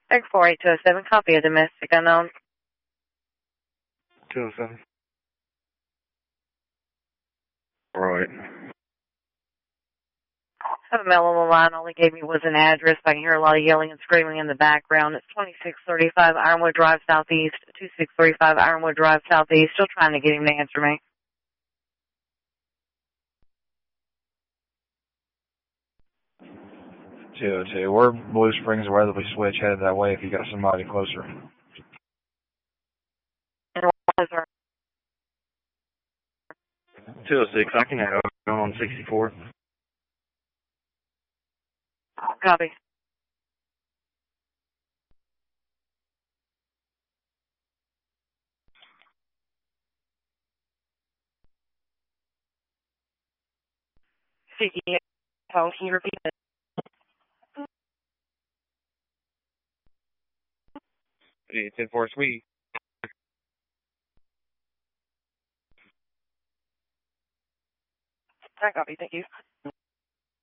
Tech 48207, copy a domestic unknown. 207. Right. I have a male on the line. All he gave me was an address. I can hear a lot of yelling and screaming in the background. It's 2635 Ironwood Drive Southeast. 2635 Ironwood Drive Southeast. Still trying to get him to answer me. We're Blue Springs, Weatherly Switch, headed that way if you got somebody closer. And what is our 206, I can have on 64. copy? Speaking phone, can you repeat it? It's in Fort Sweet. I copy, thank you.